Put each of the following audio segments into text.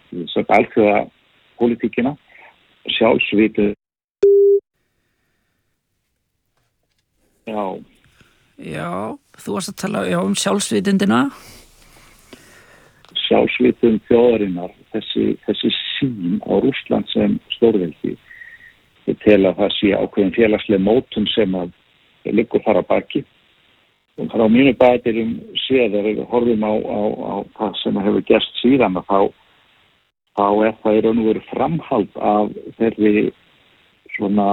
alþjóða pólitíkina, sjálfsvitund. Já, þú varst að tala sjálfsvitundina. Sjálfsvitund þjóðarinnar, þessi sýn á Rússland sem stórveldi. Ég tel að það sé ákveðin félagsleg mótun sem að liggur þar að baki. Og frá mínu bætirum séð þegar við horfum á það sem hefur gerst síðan að þá er það í raun og veru framhald af þeirri svona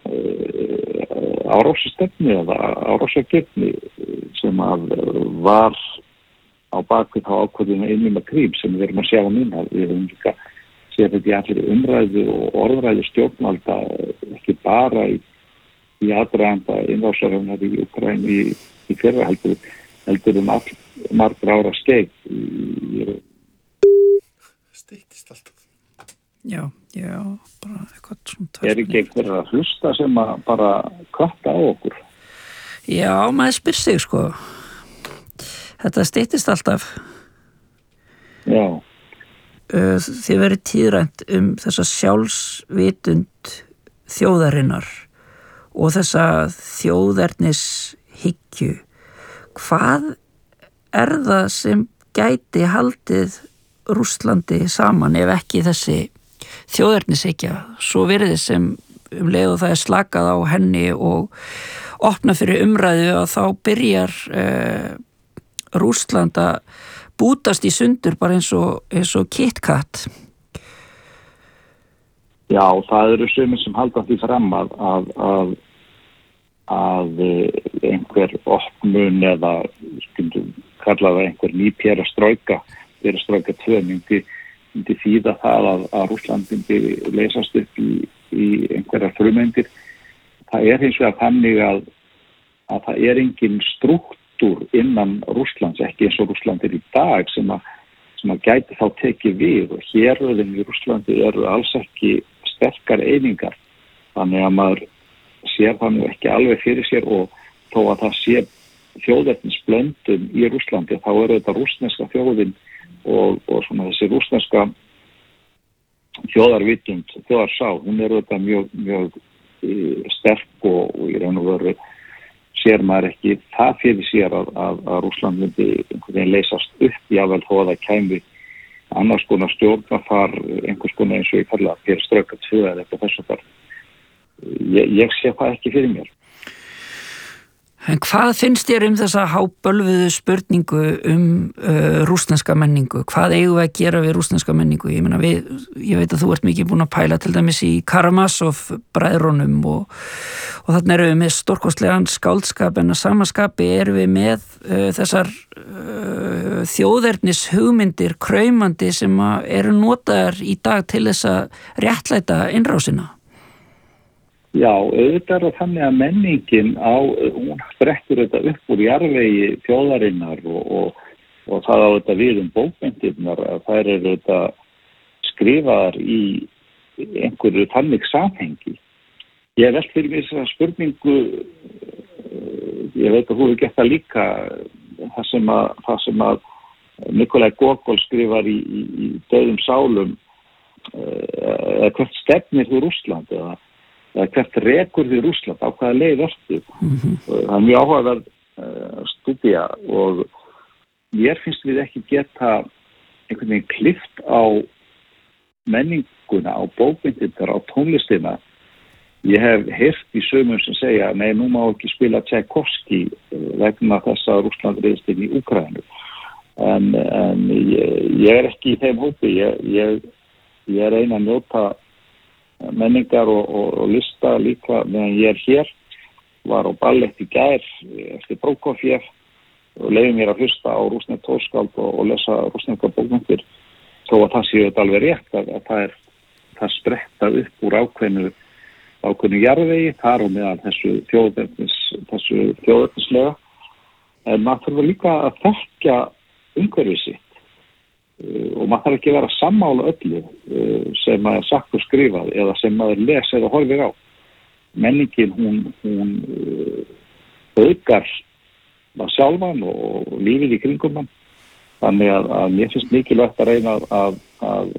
árásastefnu eða árásagirni sem að var á bakvið þá ákvörðinu einum að Krím sem við erum að sjá núna. Við erum líka séð þetta í allir umræðu og orðræðu stjórnvalda, ekki bara í aðdraganda innrásarinnar í Úkraínu í fyrra heldur margra ára skeið. Styttist alltaf. Já, bara eitthvað svona. Ekki einhverja að hlusta sem að bara kvarta á okkur? Já, maður spyr sig sko. Þetta styttist alltaf. Já. Þið verið tíðrænt þessa sjálfsvitund þjóðarinnar og þessa þjóðernishyggju. Hvað er það sem gæti haldið Rússlandi saman ef ekki þessi þjóðernishyggja? Svo virðist sem leið og það er slakað á henni og opna fyrir umræðu og þá byrjar Rússland að bútast í sundur bara eins og KitKat. Já, það eru sumir sem halda því fram að einhver opnun eða skundum kalla það einhver ný perestrojka 2 myndi þýða það að Rússland myndi leysast upp í einhverjar frumeindir. Það er hins vegar þannig að það er engin strúktúr innan Rússlands, ekki eins og Rússland í dag sem að gæti þá tekið við, og héröðin í Rússlandi eru alls ekki sterkar einingar, þannig að maður sér það nú ekki alveg fyrir sér, og þó að það sé þjóðernisblöndun í Rússlandi þá eru þetta rússneska þjóðin og svona þessi rússneska þjóðarvitund, þjóðarsá, hún er þetta mjög sterk og í raun og veru sér maður ekki það fyrir sér að Rússland myndi einhvern veginn leysast upp, jável þó að það kæmi annars konar stjórnarfar, einhvers konar eins og ég kalla perestrojka 2 eða eitthvað þess að þar. Ég sé það ekki fyrir mér. En hvað finnst þér þessa hábölvuðu spurningu rússneska menningu? Hvað eigum við að gera við rússneska menningu? Ég veit að þú ert mikið búin að pæla til dæmis í Karamazov bræðrunum og þarna erum við með stórkostlegan skáldskap, en að samaskapi erum við með þessar þjóðernis hugmyndir kraumandi sem eru notaðar í dag til þess að réttlæta innrásina. Já, auðvitað er það þannig að menningin hún brettur þetta upp úr jarðvegi þjóðarinnar og það á þetta við bókmenntirnar, að þær eru þetta skrifaðar í einhverju þannig samhengi. Ég velt fyrir mér þessa spurningu, ég veit að þú hefur gert það líka, það sem að Nikolaj Gogol skrifar í Dauðum sálum, hvert stefnir þú Rússland eða hvert rekur því Rússland, á hvaða leið ertu. Það er mjög áhugaverð stúdía og mér finnst við ekki geta einhvern veginn klippt á menninguna, á bókmyndirnar, á tónlistina. Ég hef heyrt í sumum sem segja, nei, nú má ekki spila Tchaikovsky vegna þess að Rússland reiðst inn í Úkraínu. En ég er ekki í þeim hópi, ég er að njóta menningar og lista líka meðan ég er hér, var á ballett í gær eftir Prokofjev og leiði mér að hlusta á rússnesk tónskáld og lesa rússneska bókmenntir, þó að það séu þetta alveg rétt að það spretta upp úr ákveðnu jarðvegi, þar og meðal þessu þjóðernislega, en maður þarf líka að þekkja umhverfið sitt. Og maður þarf ekki að vera sammála öllu sem maður sagt og skrifað eða sem maður les eða horfir á. Menningin hún aukar það sjálfan og lífið í kringum hann. Þannig að mér finnst mikilvægt að reyna að